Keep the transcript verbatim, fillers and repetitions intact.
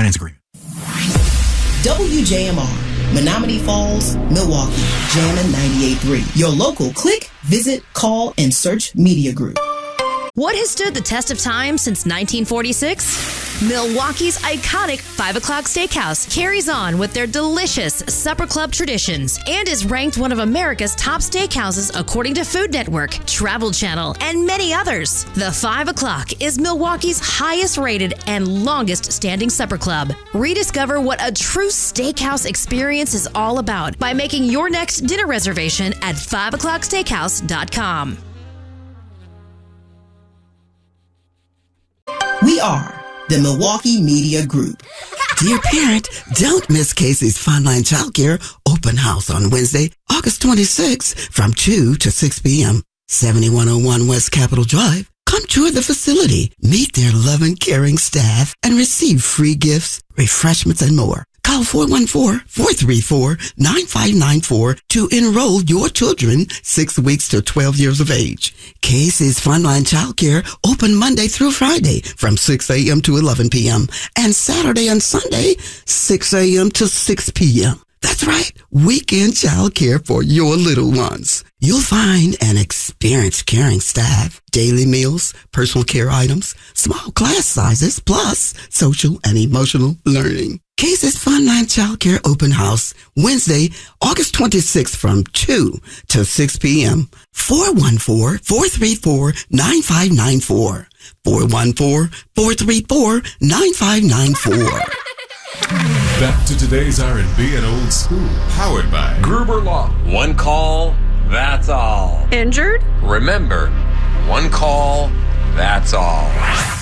Finance Agreement. W J M R, Menominee Falls, Milwaukee, Jammin' ninety-eight point three. Your local click, visit, call, and search media group. What has stood the test of time since nineteen forty-six? Milwaukee's iconic five o'clock Steakhouse carries on with their delicious supper club traditions and is ranked one of America's top steakhouses according to Food Network, Travel Channel, and many others. The five o'clock is Milwaukee's highest rated and longest standing supper club. Rediscover what a true steakhouse experience is all about by making your next dinner reservation at five o'clock steakhouse dot com. We are the Milwaukee Media Group. Dear parent, don't miss Casey's Funline Childcare open house on Wednesday, August twenty-sixth from two to six p.m. seventy-one oh one West Capitol Drive. Come tour the facility, meet their loving, caring staff, and receive free gifts, refreshments, and more. Call four one four, four three four, nine five nine four to enroll your children six weeks to twelve years of age. Casey's Funline Childcare open Monday through Friday from six a.m. to eleven p.m. and Saturday and Sunday, six a.m. to six p.m. That's right, weekend childcare for your little ones. You'll find an experienced caring staff, daily meals, personal care items, small class sizes, plus social and emotional learning. Casey's Funline Childcare Open House, Wednesday, August twenty-sixth from two to six p.m. four one four, four three four, nine five nine four. four one four, four three four, nine five nine four. Back to today's R and B and old school, powered by Gruber Law. One call, that's all. Injured? Remember, one call, that's all.